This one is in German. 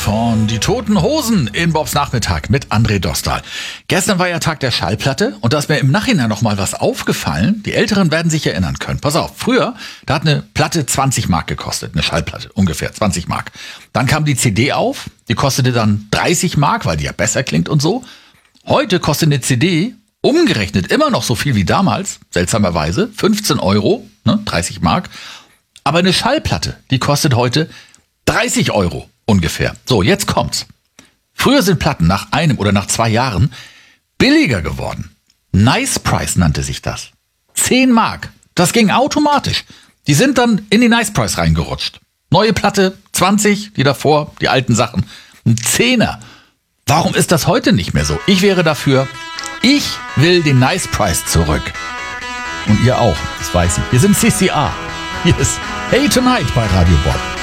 von Die Toten Hosen in Bobs Nachmittag mit André Dostal. Gestern war ja Tag der Schallplatte und da ist mir im Nachhinein noch mal was aufgefallen. Die Älteren werden sich erinnern können. Pass auf, früher, da hat eine Platte 20 Mark gekostet, eine Schallplatte, ungefähr 20 Mark. Dann kam die CD auf, die kostete dann 30 Mark, weil die ja besser klingt und so. Heute kostet eine CD umgerechnet immer noch so viel wie damals, seltsamerweise, 15 Euro, 30 Mark. Aber eine Schallplatte, die kostet heute 30 Euro ungefähr. So, jetzt kommt's. Früher sind Platten nach 1 oder nach 2 Jahren billiger geworden. Nice Price nannte sich das. 10 Mark. Das ging automatisch. Die sind dann in die Nice Price reingerutscht. Neue Platte 20, die davor, die alten Sachen. Ein Zehner. Warum ist das heute nicht mehr so? Ich wäre dafür, ich will den Nice Price zurück. Und ihr auch, das weiß ich. Wir sind CCR. Hier ist Hey Tonight bei Radio Bob.